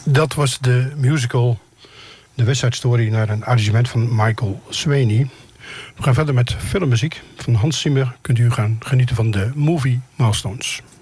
Dat was de musical The West Side Story naar een arrangement van Michael Sweeney. We gaan verder met filmmuziek. Van Hans Zimmer kunt u gaan genieten van de Movie Milestones.